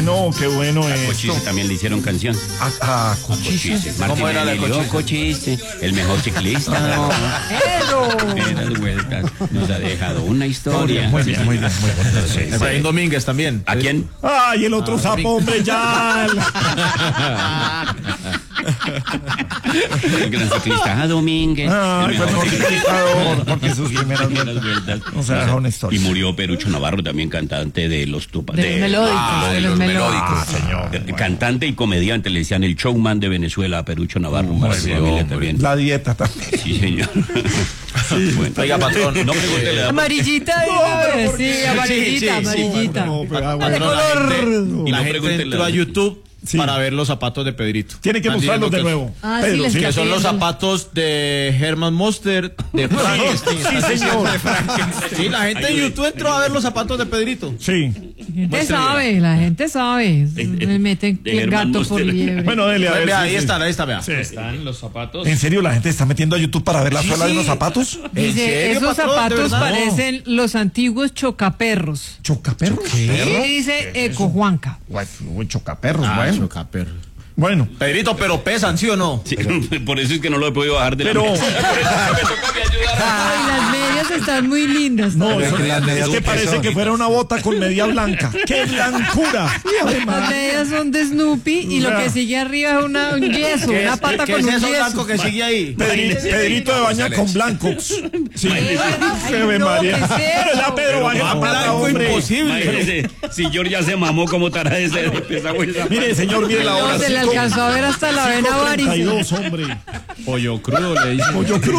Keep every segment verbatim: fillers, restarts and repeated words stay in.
bueno, qué bueno A esto. Cochise también le hicieron canción. A, a Cochise. Martín ¿Cómo era la Emilio Cochise? Cochise, el mejor ciclista. Esas vueltas nos ha dejado una historia. Muy bien, muy bien, muy bien. Sí, Efraín Domínguez también. ¿A quién? Ay, el otro sapo, hombre, ya. El gran ciclista Domínguez. Ay, el pues mejor no, ciclista. porque sus primeras Primeras vueltas. vueltas. O sea, deja una historia. Y murió Perucho Navarro, también cantante de los tupas. De los melódicos, Ah, de los melódicos. Ah, señor. Eh, Cantante y comediante, le decían el showman de Venezuela a Perucho Navarro. Muy para su bien, familia hombre. también. La dieta también. Sí, señor. Bueno, Oiga, patrón. no pregunte la edad. Amarillita, No, diga, pero ¿por sí, qué? amarillita, Sí, sí, sí, amarillita. No, pero, ah, De bueno. color. Y La no gente pregunte entró la- a YouTube Sí. para ver los zapatos de Pedrito. Tiene que Están mostrarlos de diciendo nuevo. Ah, sí, Pedro, les sí. Que son los Está zapatos de Herman Monster, de Frankenstein. Sí, señor. Sí, la gente en YouTube entró a ver los zapatos de Pedrito. Sí. La gente Muéstrele. sabe, la gente sabe. Me meten de el Herman gato por Monster. liebre. Bueno, dele a ver. Vea, sí, ahí sí. están, ahí está, vea. Sí. Están los zapatos. ¿En serio la gente está metiendo a YouTube para ver la Sí, suela de sí. unos zapatos? Dice, serio, esos patrón? ¿De zapatos verdad? parecen los antiguos chocaperros. ¿Chocaperros? Y dice Eco Juanca. Guay, uy, chocaperros, Ah, bueno. chocaperro. Bueno. Pedrito, pero pesan, ¿sí o no? Sí, por eso es que no lo he podido bajar de la Pero- mesa. Por eso es que me tocó me ayudar. Ay, las medias están muy lindas. No, también. eso- que las medias es que son parece pezones. que fuera una bota con media blanca. ¡Qué blancura! Las medias son de Snoopy y lo que sigue arriba es una, un yeso, ¿Qué una es, pata ¿qué con es un eso yeso. blanco que sigue ahí? Pedri- Pedrito de baña con blancos. Sí. Ay, Ave no, María. ¿qué es Pero ya eso? Pedro baña Más con plata, blanco hombre. imposible. Imagínese, si George ya se mamó como tará de ese pesado esa Mire, señor, mire la hora. No, se le cinco- alcanzó a ver hasta la vena cinco treinta y varice. dos, hombre. Pollo crudo le dicen. Pollo cruz.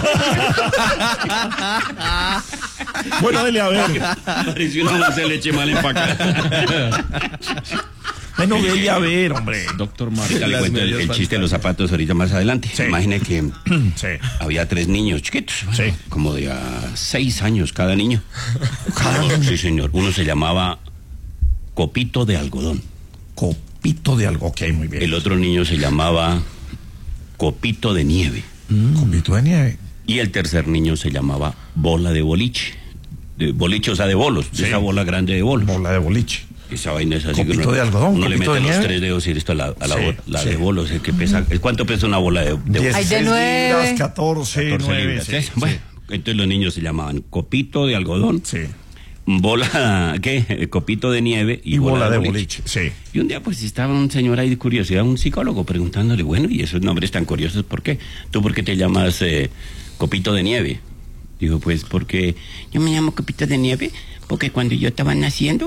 Bueno, dele a ver. pareció una bolsa de leche mal empacada. Bueno, dele a ver, hombre. Doctor Marta, le cuento el, el chiste de los zapatos ahorita más adelante. Sí. Imagine que Sí. había tres niños chiquitos, bueno, Sí. como de a seis años cada niño. Sí, señor. Uno se llamaba Copito de Algodón. Copito de algo. Ok, muy bien. El otro niño se llamaba Copito de Nieve. Copito de nieve. Y el tercer niño se llamaba Bola de Boliche. De boliche, o sea, de bolos. De Sí. esa bola grande de bolos. Bola de boliche. Esa vaina es así Copito que uno, de algodón, uno le copito mete de los nieve. tres dedos y esto a la, a la, Sí, bola, la sí. de bolos. Es que pesa, ¿cuánto pesa una bola de, de dieciséis Ay, de nueve. libras, catorce, catorce nueve. libras? Sí, ¿Eh? Bueno, entonces los niños se llamaban Copito de Algodón, sí. bola, ¿qué? Copito de Nieve y, Y bola de boliche. Sí. Y un día pues estaba un señor ahí de curiosidad, un psicólogo, preguntándole, bueno, ¿y esos nombres tan curiosos por qué? ¿Tú por qué te llamas eh, Copito de Nieve? Dijo, pues porque yo me llamo Copito de Nieve, porque cuando yo estaba naciendo,